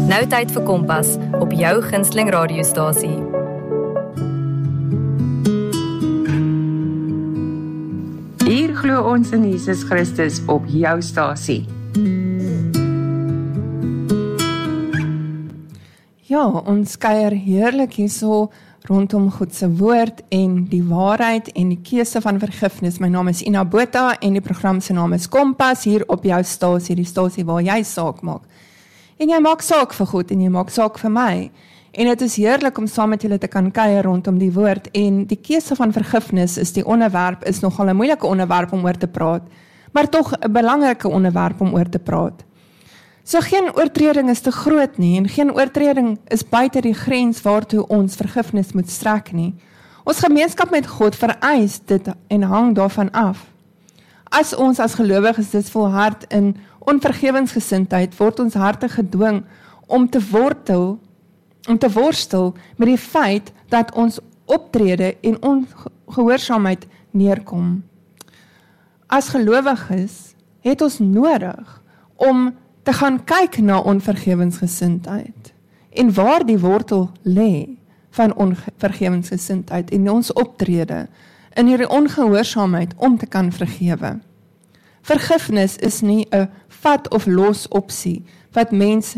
Nou tyd vir Kompas op jou gunsteling radiostasie. Hier glo ons in Jesus Christus op jou stasie. Ja, ons kuier heerlik hierso rondom God se woord en die waarheid en die keuse van vergifnis. My naam is Ina Botha en die program se naam is Kompas hier op jou stasie, die stasie waar jy saak maak. En jy maak saak vir God en jy maak saak vir my. En dit is heerlik om saam met julle te kan kuier rondom die woord en die keuse van vergifnis is is nogal 'n moeilike onderwerp om oor te praat, maar tog 'n belangrike onderwerp om oor te praat. So geen oortreding is te groot nie en geen oortreding is buite die grens waartoe ons vergifnis moet strek nie. Ons gemeenskap met God vereis dit en hang daarvan af. As ons as gelowiges dit volhard in onvergewensgesindheid, word ons harte gedwing om te worstel met die feit dat ons optrede en ongehoorsaamheid neerkom. As gelowiges het ons nodig om te gaan kyk na onvergewensgesindheid en waar die wortel lê van onvergewensgesindheid en ons optrede in hierdie ongehoorsaamheid om te kan vergewe. Vergifnis is nie 'n vat of los opsie wat mens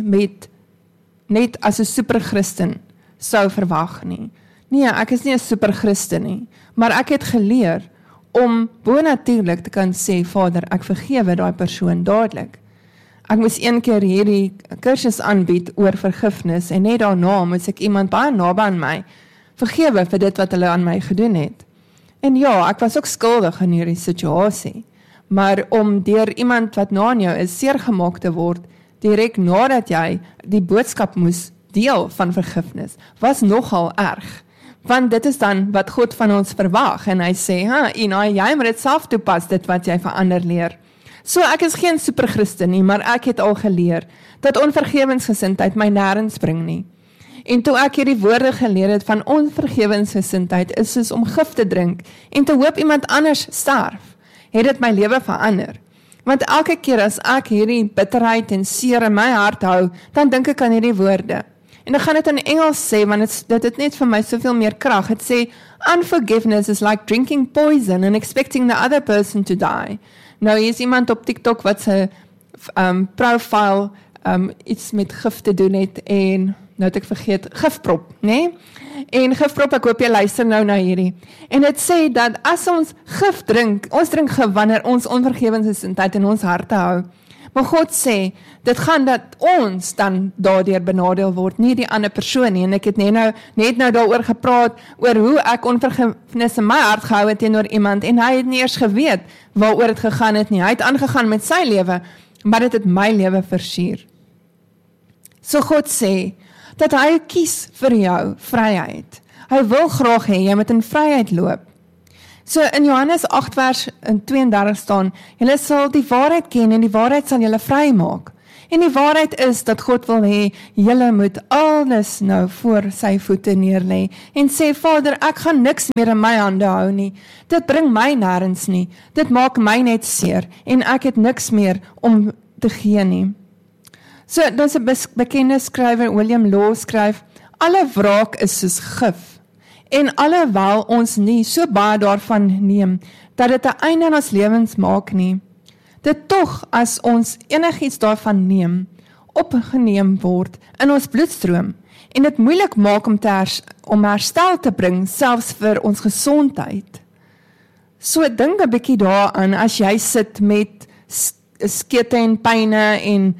net as 'n superchristen sou verwag nie. Nee, ek is nie 'n superchristen nie, maar ek het geleer om bonatuurlik te kan sê, Vader, ek vergewe daai persoon dadelik. Ek moes een keer hierdie kursus aanbied oor vergifnis en net daarna moes ek iemand baie naby aan my vergewe vir dit wat hulle aan my gedoen het. En ja, ek was ook skuldig in hierdie situasie, maar om deur iemand wat na aan jou is seergemaak te word, direk nadat jy die boodskap moes deel van vergifnis, was nogal erg. Want dit is dan wat God van ons verwag en hy sê, Ina, jy moet dit self toepas, dit wat jy vir ander leer. So ek is geen superchristen nie, maar ek het al geleer dat onvergewensgesindheid my nêrens bring nie. En toe ek hierdie woorde geleer het van onvergewensgesindheid is soos om gif te drink en te hoop iemand anders sterf, het dit my lewe verander. Want elke keer as ek hierdie bitterheid en seer in my hart hou, dan dink ek aan hierdie woorde. En ek gaan dit in Engels sê, want dit het net vir my soveel meer krag. Het sê, unforgiveness is like drinking poison and expecting the other person to die. Nou, hier is iemand op TikTok wat sy profile iets met gif te doen het en, nou het ek vergeet, gifprop, nee? En gifprop, ek hoop jy luister nou na hierdie. En het sê dat as ons gif drink, ons drink gif wanneer ons onvergewensgesindheid in ons harte hou. Maar God sê, dit gaan dat ons dan daardeur benadeel word, nie die ander persoon nie. En ek het net nou daaroor gepraat, oor hoe ek onvergifnis in my hart gehou het teenoor iemand, en hy het nie eers geweet waaroor het gegaan het nie. Hy het aangegaan met sy lewe, maar dit het my lewe versuur. So God sê, dat hy kies vir jou vryheid. Hy wil graag hê, jy moet in vryheid loop. So in Johannes 8 vers 32 staan, julle sal die waarheid ken en die waarheid sal julle vry maak. En die waarheid is dat God wil hê, julle moet alles nou voor sy voete neerlê en sê, Vader, ek gaan niks meer in my hande hou nie. Dit bring my nêrens nie. Dit maak my net seer en ek het niks meer om te gee nie. So, daar's 'n bekende skrywer, William Law, skryf, alle wraak is soos gif, en alhoewel ons nie so baie daarvan neem, dat dit 'n einde aan ons lewens maak nie, dit tog, as ons enigiets daarvan neem, opgeneem word in ons bloedstroom, en dit moeilik maak om herstel te bring, selfs vir ons gesondheid. So, dink 'n bietjie daaraan, as jy sit met skete en pyne en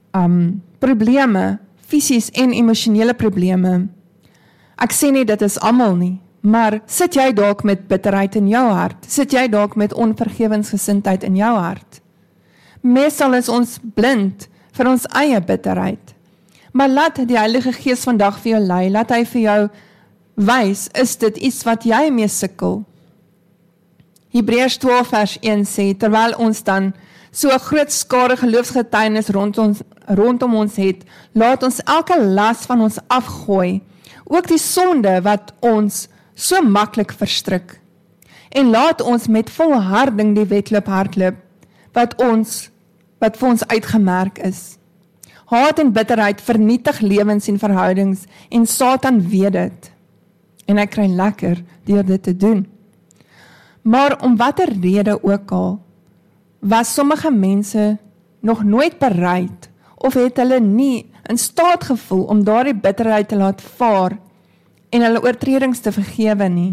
probleme, fisies en emosionele probleme. Ek sê nie dit is almal nie, maar sit jy dalk met bitterheid in jou hart? Sit jy dalk met onvergewensgesindheid in jou hart? Meestal is ons blind vir ons eie bitterheid. Maar laat die Heilige Gees vandag vir jou lei, laat hy vir jou wys, is dit iets wat jy mee sukkel? Hebreërs 12 vers 1 sê, terwyl ons dan so 'n groot skare geloofsgetuienis rondom ons het, laat ons elke las van ons afgooi, ook die sonde wat ons so maklik verstrik. En laat ons met volharding die wedloop hardloop, wat vir ons uitgemerk is. Haat en bitterheid vernietig lewens en verhoudings en Satan weet dit. En hy kry lekker deur dit te doen. Maar om watter rede ook al, was sommige mense nog nooit bereid of het hulle nie in staat gevoel om daardie bitterheid te laat vaar en hulle oortredings te vergewe nie.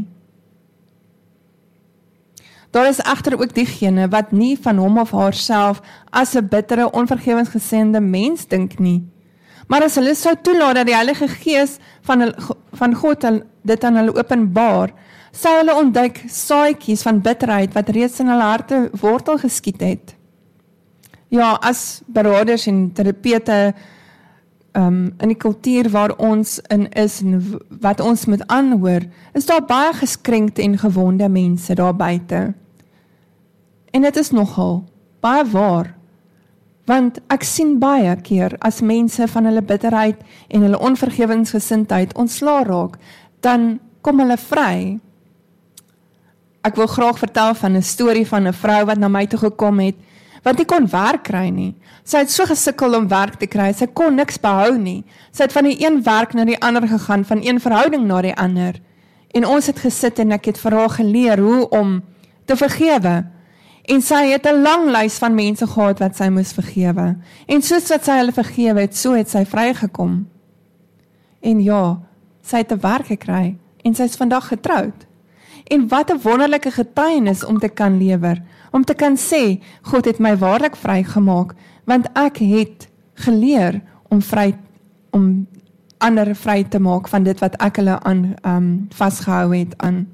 Daar is egter ook diegene wat nie van hom of haarself as 'n bittere, onvergewensgesinde mens dink nie. Maar as hulle sou toelaat dat die Heilige Gees van God dit aan hulle openbaar, sou hulle ontdek saadjies van bitterheid wat reeds in hulle harte wortel geskiet het. Ja, as beraders en terapeute in die kultuur waar ons in is en wat ons moet aanhoor, is daar baie geskrenkte en gewonde mense daar buite. En dit is nogal baie waar, want ek sien baie keer as mense van hulle bitterheid en hulle onvergewensgesindheid ontslae raak, dan kom hulle vry. Ek wil graag vertel van 'n storie van 'n vrou wat na my toe gekom het, wat nie kon werk kry nie. Sy het so gesukkel om werk te kry, sy kon niks behou nie. Sy het van die een werk na die ander gegaan, van een verhouding na die ander. En ons het gesit en ek het vir haar geleer hoe om te vergewe. En sy het 'n lang lys van mense gehad wat sy moes vergewe. En soos wat sy hulle vergewe het, so het sy vrygekom. En ja, sy het 'n werk gekry en sy is vandag getroud. En wat 'n wonderlike getuienis om te kan lewer, om te kan sê, God het my waarlik vrygemaak, want ek het geleer om ander vry te maak van dit wat ek hulle aan vasgehou het aan.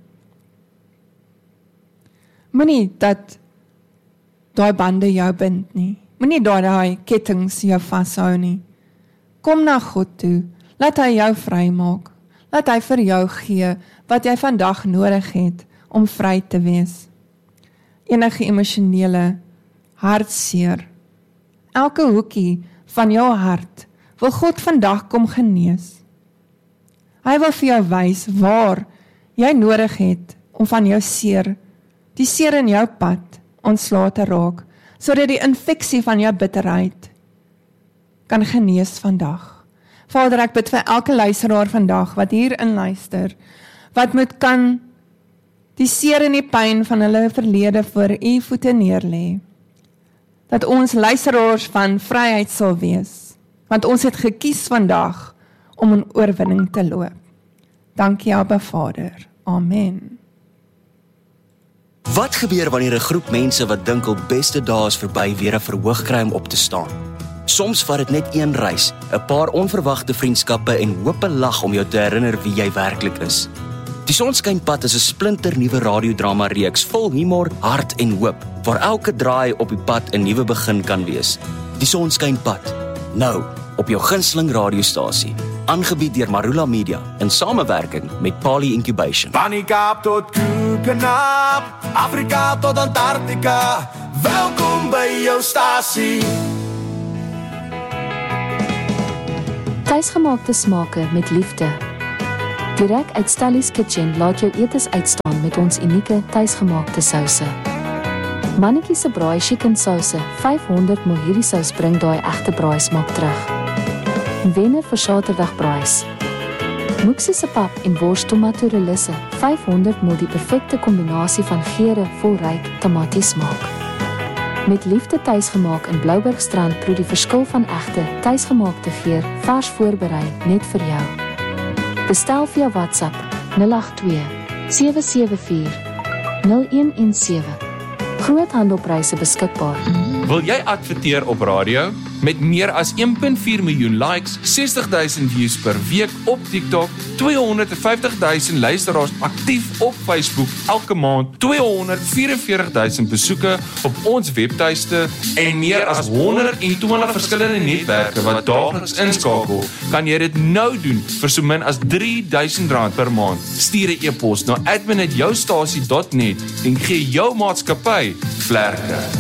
Moenie dat daai bande jou bind nie. Moenie daai kettings jou vashou nie. Kom na God toe, laat hy jou vry maak. Laat hy vir jou gee wat jy vandag nodig het om vry te wees. Enige emosionele hartseer, elke hoekie van jou hart, wil God vandag kom genees. Hy wil vir jou wys waar jy nodig het om van jou seer, die seer in jou pad, ontslae te raak, sodat die infeksie van jou bitterheid kan genees vandag. Vader, ek bid vir elke luisteraar vandag, wat hierin luister, wat moet kan die seer en die pyn van hulle verlede voor u voete neerlê. Dat ons luisteraars van vryheid sal wees, want ons het gekies vandag om 'n oorwinning te loop. Dankie, Abba Vader. Amen. Wat gebeur wanneer 'n groep mense wat dink hul beste dae is verby weer 'n verhoog kry om op te staan? Soms vat dit net een reis, 'n paar onverwagte vriendskappe en hoop 'n lag om jou te herinner wie jy werklik is. Die Sonskynpad is 'n splinternuwe radiodrama reeks vol humor, hart en hoop, waar elke draai op die pad 'n nuwe begin kan wees. Die Sonskynpad, nou op jou gunsteling radiostasie, aangebied deur Marula Media in samewerking met Pali Incubation. Van die Kaap tot Koekenaap, Afrika tot Antarktika, welkom by jou stasie. Tuisgemaakte smake met liefde. Direk uit Stellies Kitchen laat jou etes uitstaan met ons unieke tuisgemaakte souse. Mannetjie se braai chicken souse, 500 ml hierdie sous bring daai egte braai smaak terug. Wenner vir Saterdagbraais. Moeksie se pap en wors tomato relisse, 500 ml die perfekte kombinasie van geure vol ryk tomatiesmaak. Met liefde tuisgemaak in Bloubergstrand proe die verskil van egte tuisgemaakte geur, vars voorberei net vir jou. Bestel via WhatsApp 082 774 0117. Groothandelpryse beskikbaar. Wil jy adverteer op radio? Met meer as 1.4 miljoen likes, 60,000 views per week op TikTok, 250,000 luisteraars aktief op Facebook elke maand, 244,000 besoeke op ons webtuiste en meer as 120 verskillende netwerke wat daagliks inskakel, kan jy dit nou doen vir so min as R3,000 per maand. Stuur 'n e-pos na admin@joustasie.net en gee jou maatskappy vlerke.